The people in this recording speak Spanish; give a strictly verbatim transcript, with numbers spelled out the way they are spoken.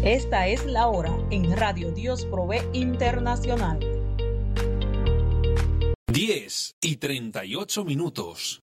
Esta es la hora en Radio Dios Provee Internacional. diez y treinta y ocho minutos.